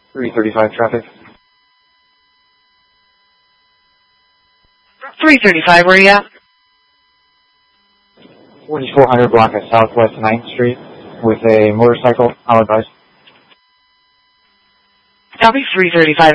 335 traffic. 335, where are you at? 4400 block of Southwest 9th Street with a motorcycle. I'll advise. Copy, 335.